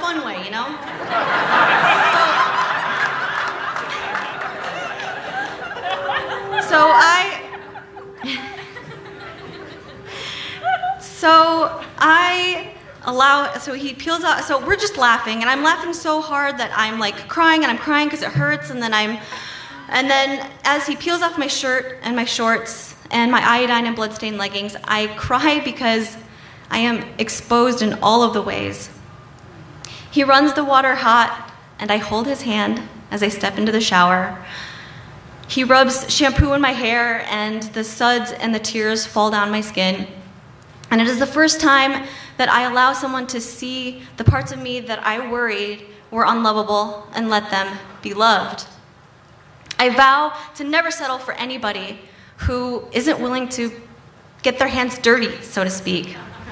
fun way, you know? So he peels out, so we're just laughing, and I'm laughing so hard that I'm like crying, and I'm crying because it hurts, and then as he peels off my shirt and my shorts and my iodine and bloodstained leggings, I cry because I am exposed in all of the ways. He runs the water hot, and I hold his hand as I step into the shower. He rubs shampoo in my hair, and the suds and the tears fall down my skin. And it is the first time that I allow someone to see the parts of me that I worried were unlovable and let them be loved. I vow to never settle for anybody who isn't willing to get their hands dirty, so to speak.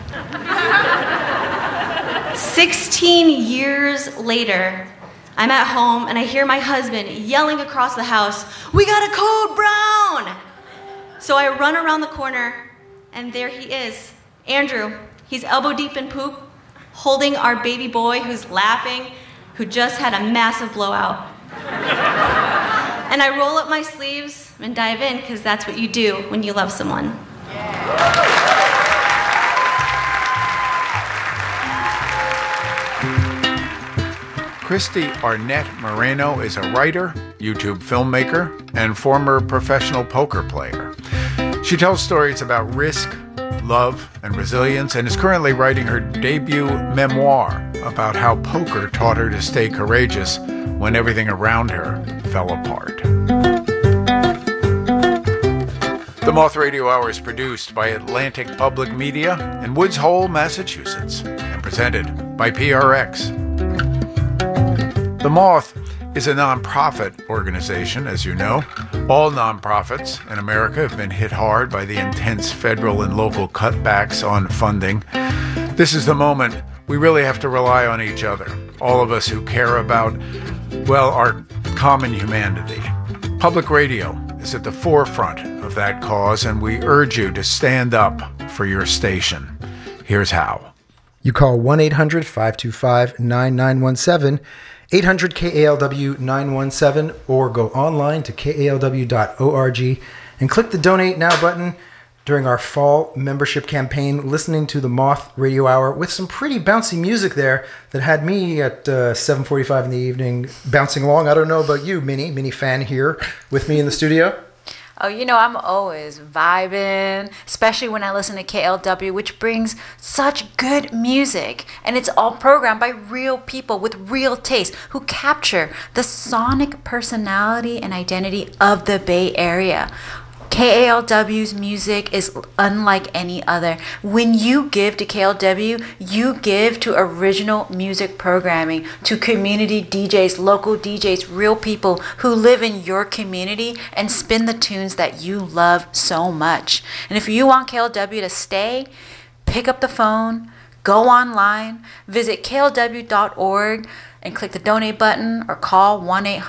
16 years later, I'm at home and I hear my husband yelling across the house, "We got a code brown!" So I run around the corner and there he is, Andrew. He's elbow deep in poop, holding our baby boy who's laughing, who just had a massive blowout. And I roll up my sleeves and dive in, because that's what you do when you love someone. Christy Arnett Moreno is a writer, YouTube filmmaker, and former professional poker player. She tells stories about risk, love, and resilience, and is currently writing her debut memoir about how poker taught her to stay courageous when everything around her fell apart. The Moth Radio Hour is produced by Atlantic Public Media in Woods Hole, Massachusetts, and presented by PRX. The Moth is a nonprofit organization, as you know. All nonprofits in America have been hit hard by the intense federal and local cutbacks on funding. This is the moment we really have to rely on each other, all of us who care about, well, our common humanity. Public radio is at the forefront of that cause, and we urge you to stand up for your station. Here's how. You call 1-800-525-9917, 800-KALW-917, or go online to kalw.org and click the Donate Now button during our fall membership campaign, listening to the Moth Radio Hour with some pretty bouncy music there that had me at 7:45 in the evening bouncing along. I don't know about you, Minnie fan here with me in the studio. Oh, you know, I'm always vibing, especially when I listen to KLW, which brings such good music. And it's all programmed by real people with real taste who capture the sonic personality and identity of the Bay Area. KALW's music is unlike any other. When you give to KLW, you give to original music programming, to community DJs, local DJs, real people who live in your community and spin the tunes that you love so much. And if you want KLW to stay, pick up the phone, go online, visit klw.org, and click the donate button or call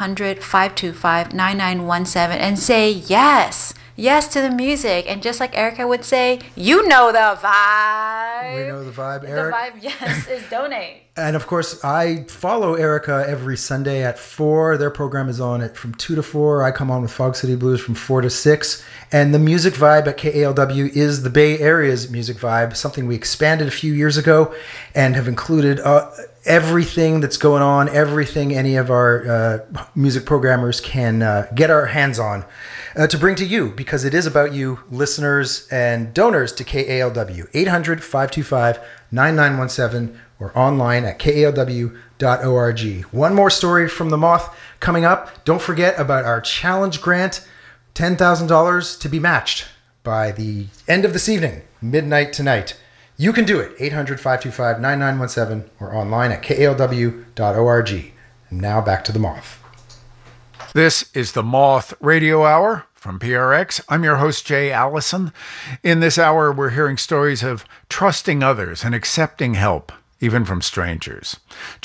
1-800-525-9917 and say yes. Yes to the music. And just like Erica would say, you know the vibe. We know the vibe, Eric. The vibe, yes, is donate. And of course, I follow Erica every Sunday at 4. Their program is on from 2 to 4. I come on with Fog City Blues from 4 to 6. And the music vibe at KALW is the Bay Area's music vibe, something we expanded a few years ago and have included everything that's going on, everything any of our music programmers can get our hands on to bring to you, because it is about you, listeners and donors to KALW. 800-525-9917 or online at kalw.org. One more story from the Moth coming up. Don't forget about our challenge grant, $10,000 to be matched by the end of this evening, midnight tonight. You can do it. 800-525-9917 or online at kalw.org. And now back to the Moth. This is the Moth Radio Hour from PRX. I'm your host, Jay Allison. In this hour, we're hearing stories of trusting others and accepting help, even from strangers.